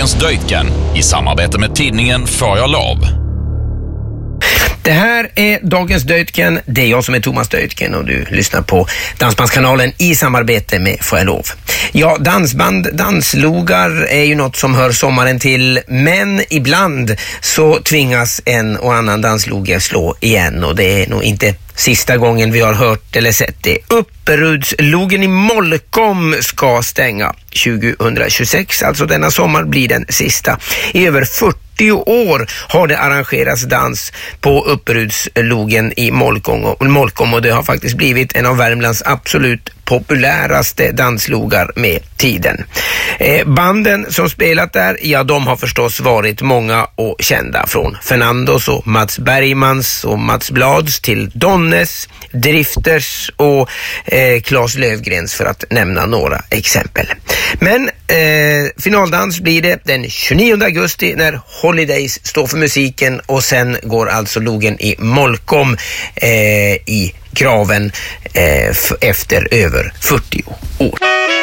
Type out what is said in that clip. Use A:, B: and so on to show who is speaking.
A: Dagens Deutgen i samarbete med tidningen Får jag lov.
B: Det här är Dagens Deutgen. Det är jag som är Thomas Deutgen och du lyssnar på Dansbandskanalen i samarbete med Får jag lov. Ja, danslogar är ju något som hör sommaren till, men ibland så tvingas en och annan dansloge slå igen och det är nog inte sista gången vi har hört eller sett det. Upperudslogen i Molkom ska stänga 2026, alltså denna sommar blir den sista. I över 40 år har det arrangerats dans på Upperudslogen i Molkom och det har faktiskt blivit en av Värmlands absolut populäraste danslogar med tiden. Banden som spelat där, ja, de har förstås varit många och kända, från Fernandos och Mats Bergmans och Mats Blads till Donnes, Drifters och Claes Lövgrens, för att nämna några exempel. Men finaldans blir det den 29 augusti när Holidays står för musiken, och sen går alltså logen i Molkom i graven efter över 40 år.